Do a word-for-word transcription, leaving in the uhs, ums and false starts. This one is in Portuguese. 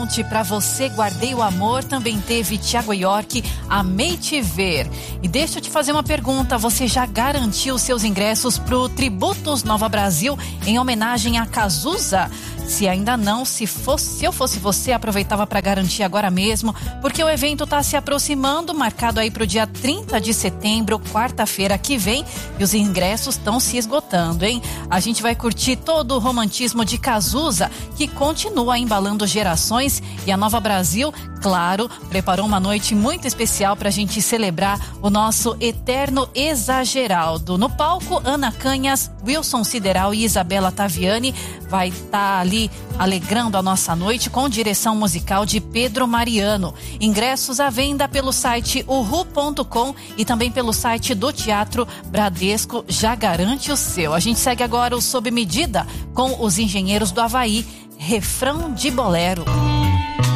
Ponte, Pra Você Guardei o Amor, também teve Thiago York, Amei Te Ver. E deixa eu te fazer uma pergunta, você já garantiu seus ingressos pro Tributos Nova Brasil em homenagem a Cazuza? Se ainda não, se fosse, se eu fosse você, aproveitava para garantir agora mesmo, porque o evento está se aproximando, marcado aí para o dia trinta de setembro, quarta-feira que vem, e os ingressos estão se esgotando, hein? A gente vai curtir todo o romantismo de Cazuza, que continua embalando gerações, e a Nova Brasil, claro, preparou uma noite muito especial para a gente celebrar o nosso eterno Exageraldo. No palco, Ana Canhas, Wilson Sideral e Isabela Taviani vai estar tá ali alegrando a nossa noite com direção musical de Pedro Mariano. Ingressos à venda pelo site uhu ponto com e também pelo site do Teatro Bradesco. Já garante o seu. A gente segue agora o Sob Medida com os Engenheiros do Havaí, Refrão de Bolero.